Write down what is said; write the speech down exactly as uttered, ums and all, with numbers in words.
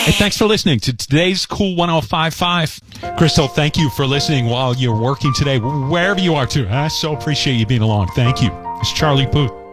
Hey, thanks for listening to today's Cool one oh five point five. Crystal, thank you for listening while you're working today, wherever you are, too. I so appreciate you being along. Thank you. It's Charlie Puth.